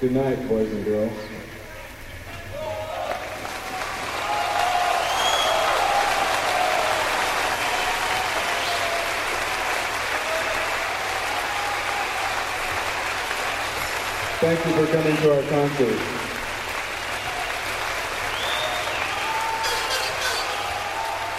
Good night, boys and girls. Thank you for coming to our concert.